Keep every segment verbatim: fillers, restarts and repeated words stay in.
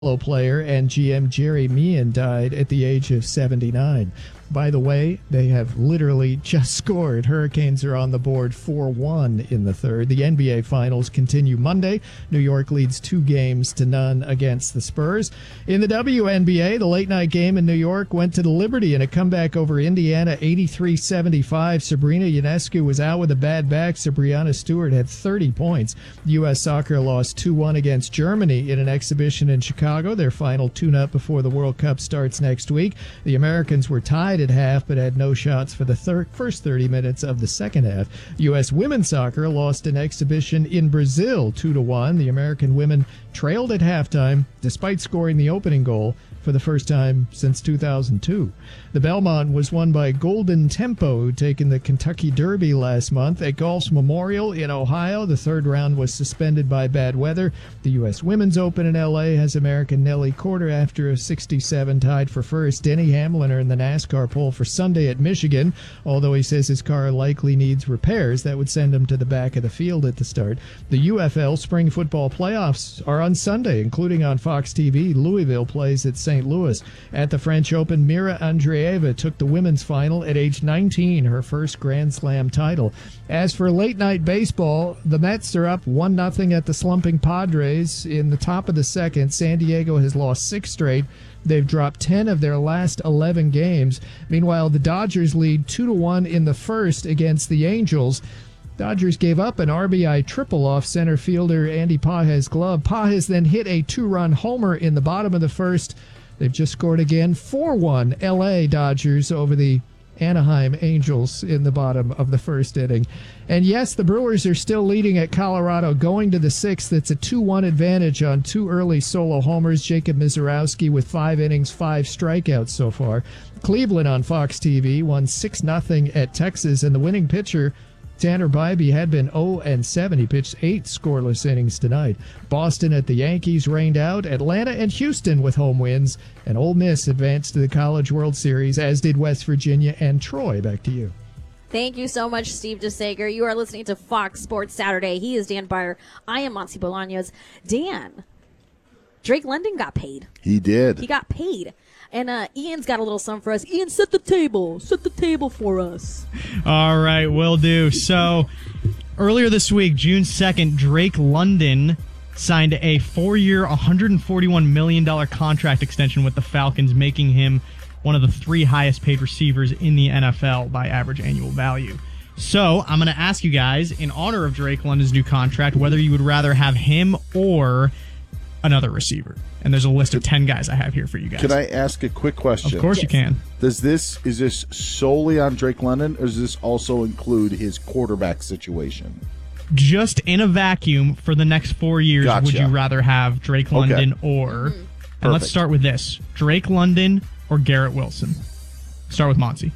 player and G M Jerry Meehan died at the age of seventy-nine. By the way, they have literally just scored. Hurricanes are on the board four one in the third. The N B A Finals continue Monday. New York leads two games to none against the Spurs. In the W N B A, the late-night game in New York went to the Liberty in a comeback over Indiana, eighty-three seventy-five. Sabrina Ionescu was out with a bad back. Sabrianna Stewart had thirty points. U S Soccer lost two one against Germany in an exhibition in Chicago, their final tune-up before the World Cup starts next week. The Americans were tied at half but had no shots for the thir- first thirty minutes of the second half. U S women's soccer lost an exhibition in Brazil two to one. The American women trailed at halftime despite scoring the opening goal for the first time since two thousand two. The Belmont was won by Golden Tempo, who'd taken the Kentucky Derby last month. At Golf's Memorial in Ohio, the third round was suspended by bad weather. The U S Women's Open in L A has American Nelly Korda after a sixty-seven tied for first. Denny Hamlin in the NASCAR pole for Sunday at Michigan, although he says his car likely needs repairs. That would send him to the back of the field at the start. The U F L spring football playoffs are on Sunday, including on Fox T V. Louisville plays at Saint Louis. At the French Open, Mira Andreeva took the women's final at age nineteen, her first Grand Slam title. As for late-night baseball, the Mets are up one nothing at the slumping Padres in the top of the second. San Diego has lost six straight. They've dropped ten of their last eleven games. Meanwhile, the Dodgers lead two to one in the first against the Angels. Dodgers gave up an R B I triple off center fielder Andy Pages' glove. Pages then hit a two-run homer in the bottom of the first. They've just scored again, four one L A Dodgers over the Anaheim Angels in the bottom of the first inning. And yes, the Brewers are still leading at Colorado, going to the sixth. It's a two one advantage on two early solo homers. Jacob Mizorowski with five innings, five strikeouts so far. Cleveland on Fox T V won six nothing at Texas, and the winning pitcher, Tanner Bybee, had been oh and seven. He pitched eight scoreless innings tonight. Boston at the Yankees rained out. Atlanta and Houston with home wins. And Ole Miss advanced to the College World Series, as did West Virginia and Troy. Back to you. Thank you so much, Steve DeSager. You are listening to Fox Sports Saturday. He is Dan Byer. I am Monty Bolaños. Dan, Drake London got paid. He did. He got paid. And uh, Ian's got a little something for us. Ian, set the table. Set the table for us. All right, will do. So earlier this week, June second, Drake London signed a four-year, one hundred forty-one million dollars contract extension with the Falcons, making him one of the three highest-paid receivers in the N F L by average annual value. So I'm going to ask you guys, in honor of Drake London's new contract, whether you would rather have him or another receiver. And there's a list of ten guys I have here for you guys. Can I ask a quick question? Of course yes. you can. Does this is this solely on Drake London, or does this also include his quarterback situation? Just in a vacuum for the next four years, Gotcha. would you rather have Drake London Okay. or... Mm-hmm. And Perfect. let's start with this. Drake London or Garrett Wilson? Start with Monty.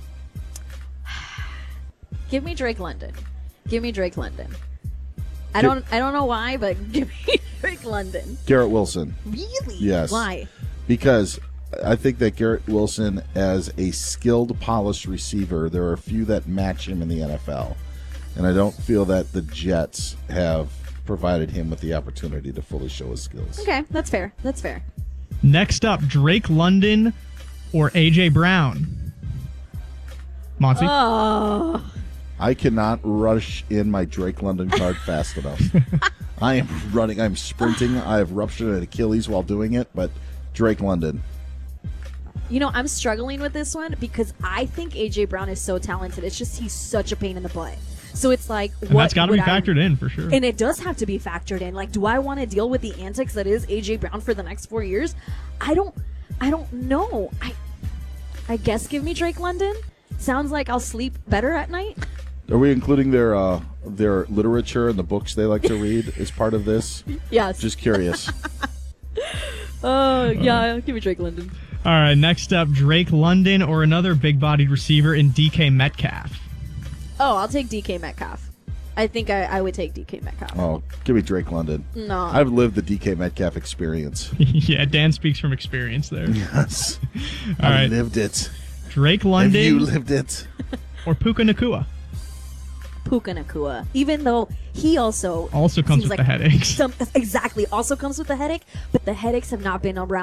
Give me Drake London. Give me Drake London. I don't I don't know why, but give me Drake London. Garrett Wilson. Really? Yes. Why? Because I think that Garrett Wilson, as a skilled, polished receiver, there are a few that match him in the N F L. And I don't feel that the Jets have provided him with the opportunity to fully show his skills. Okay, that's fair. That's fair. Next up, Drake London or A J. Brown? Monty? Oh. I cannot rush in my Drake London card fast enough. I am running. I'm sprinting. I have ruptured an Achilles while doing it, but Drake London. You know, I'm struggling with this one because I think A J. Brown is so talented. It's just he's such a pain in the butt. So it's like, and what that's got to be would I- factored in for sure. And it does have to be factored in. Like, do I want to deal with the antics that is A J. Brown for the next four years? I don't. I don't know. I. I guess give me Drake London. Sounds like I'll sleep better at night. Are we including their uh, their literature and the books they like to read as part of this? Yes. Just curious. Oh yeah, give me Drake London. All right, next up, Drake London or another big-bodied receiver in D K Metcalf? Oh, I'll take D K Metcalf. I think I, I would take D K Metcalf. Oh, give me Drake London. No. I've lived the D K Metcalf experience. Yeah, Dan speaks from experience there. Yes. All I right. lived it. Drake Have London you lived it? or Puka Nacua? Puka Nacua, even though he also Also comes seems with like the headaches. Some, exactly, also comes with the headache, but the headaches have not been around